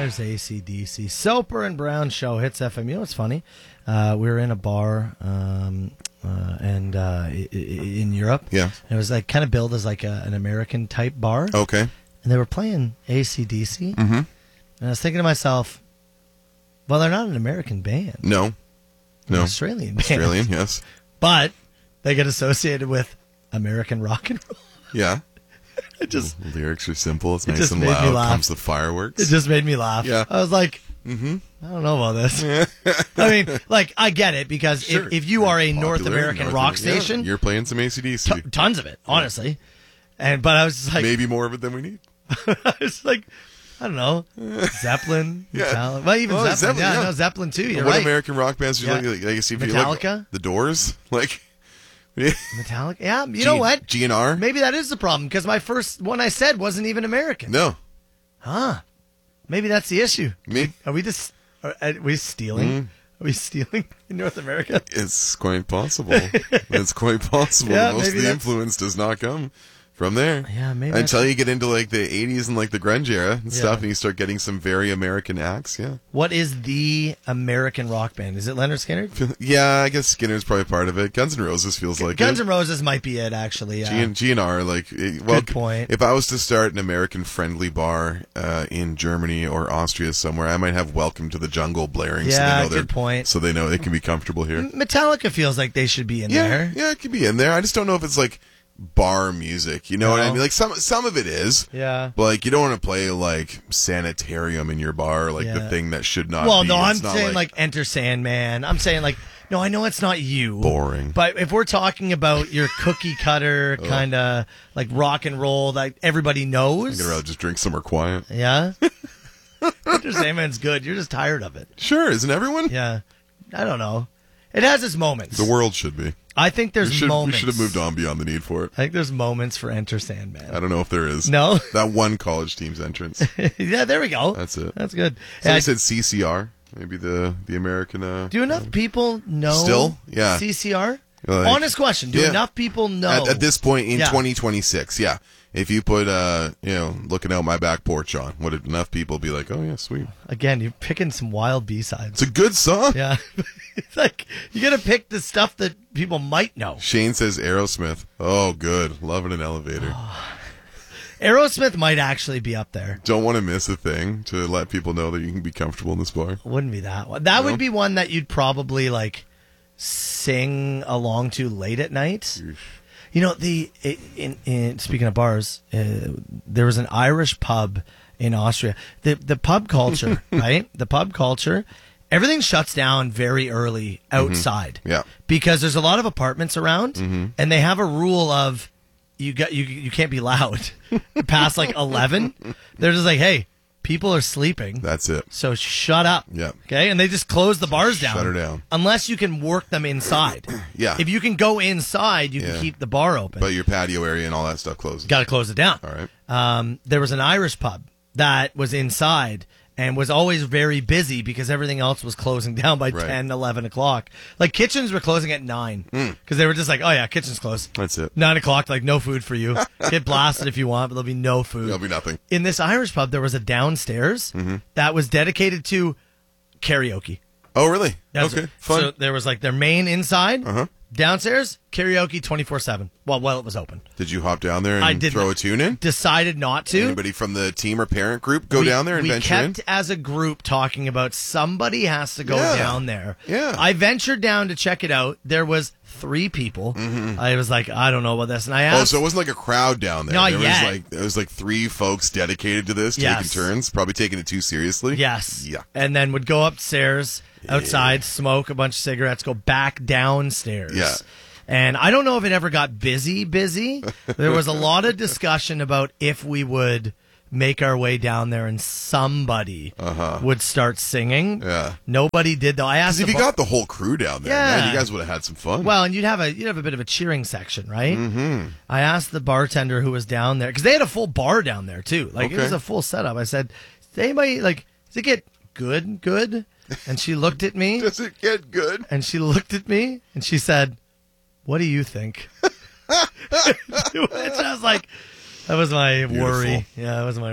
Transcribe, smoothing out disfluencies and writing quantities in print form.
There's AC/DC. Soper and Brown show hits FM. You know what's funny? We were in a bar and in Europe. Yeah. And it was like kind of billed as like an American type bar. Okay. And they were playing AC/DC. Mm-hmm. And I was thinking to myself, well, they're not an American band. No. They're an Australian band. Australian, yes. But they get associated with American rock and roll. Yeah. It just Lyrics are simple. It's nice just and made me loud. laugh. Comes the fireworks. It just made me laugh. Yeah. I was like, I don't know about this. I mean, like, I get it because Sure. if you are a Popular North American rock station, you're playing some AC/DC. tons of it, honestly. But I was just like, Maybe more of it than we need. I was like, I don't know, Zeppelin, Yeah. Metallica. Well, even Well, Zeppelin, yeah. no, Zeppelin too. You're What right. American rock bands do you like? Like, see if you like Metallica? The Doors? Like, Metallica. Yeah, you know what? GNR? Maybe that is the problem because my first one I said wasn't even American. No. Huh? Maybe that's the issue. Are we just? Are we stealing? Are we stealing in North America? It's quite possible. It's quite possible. Yeah, Most of maybe the that's- influence does not come from there. Yeah, maybe Until you get into like the 80s and like the grunge era and stuff, Yeah. and you start getting some very American acts. Yeah. What is the American rock band? Is it Leonard Skinner? Yeah, I guess Skinner's probably part of it. Guns N' Roses feels like Guns it. N' Roses might be it, actually. Yeah. GNR, like, well, Good point. If I was to start an American-friendly bar in Germany or Austria somewhere, I might have "Welcome to the Jungle" blaring. Yeah, so they know good point. So they know they can be comfortable here. Metallica feels like they should be in there. Yeah, it could be in there. I just don't know if it's like bar music. You know what I No. mean? Like some of it is. Yeah. But like you don't want to play like Sanitarium in your bar, like the Yeah. thing that should not. Well, be. no, I'm It's not saying like Enter Sandman. I'm saying like, no, I know it's not you. boring. But if we're talking about your cookie cutter kind of like rock and roll that everybody knows. I'd rather just drink somewhere quiet. Yeah. Enter Sandman's good. You're just tired of it. Sure, isn't everyone? Yeah. I don't know. It has its moments. The world should be. I think there's We moments. should have moved on beyond the need for it. I think there's moments for Enter Sandman. I don't know if there is. No? That one college team's entrance. Yeah, there we go. That's it. That's good. Somebody Yeah, said CCR. Maybe the American. do enough people know Still? Yeah. CCR? Like- Honest question. Do Yeah. enough people know? At this point in Yeah. 2026, yeah. If you put, looking out my back porch on, would enough people be like, oh, yeah, sweet. Again, you're picking some wild B-sides. It's a good song. Yeah. It's like, you got to pick the stuff that people might know. Shane says Aerosmith. Oh, good. Love it in elevator. Aerosmith might actually be up there. Don't want to miss a thing to let people know that you can be comfortable in this bar. Wouldn't be that one. That would be one that you'd probably like sing along to late at night. You know, in speaking of bars, there was an Irish pub in Austria. The pub culture, right? The pub culture, everything shuts down very early outside. Yeah. Because there's a lot of apartments around, and they have a rule of you can't be loud past like 11. They're just like, hey, people are sleeping. That's it. So shut up. Yeah. Okay. And they just close the bars down. Shut her down. Unless you can work them inside. Yeah. If you can go inside, you can keep the bar open. But your patio area and all that stuff closes. Got to close it down. All right. There was an Irish pub that was inside and was always very busy because everything else was closing down by Right. 10, 11 o'clock. Like kitchens were closing at 9 because they were just like, oh yeah, kitchen's closed. That's it. 9 o'clock, like no food for you. Get blasted if you want, but there'll be no food. There'll be nothing. In this Irish pub, there was a downstairs that was dedicated to karaoke. Oh, really? That's okay. it. Fun. So there was like their main inside, Uh-huh. downstairs, karaoke 24/7. While it was open. Did you hop down there I and did throw not. a tune in? Decided not to. Anybody from the team or parent group go down there and we venture in? kept as a group talking about somebody has to go Yeah. down there. Yeah. I ventured down to check it out. There was 3 people. I was like, I don't know about this, and I asked. Oh, so it wasn't like a crowd down there. Not there yet. Was like, there was like 3 folks dedicated to this, Yes. taking turns, probably taking it too seriously. Yes. Yeah. And then would go upstairs, outside, smoke a bunch of cigarettes, go back downstairs. Yeah. And I don't know if it ever got busy. There was a lot of discussion about if we would make our way down there and somebody would start singing. Yeah. Nobody did though. I asked Because if you the got the whole crew down there, Yeah. man, you guys would have had some fun. well, and you'd have a bit of a cheering section, right? I asked the bartender who was down there because they had a full bar down there too. Like it Okay. was a full setup. I said, "Does anybody like? Does it get good?" And she looked at me. Does it get good? And she looked at me and she said, "What do you think?" Which I was like, that was my worry. Beautiful. Yeah, that was my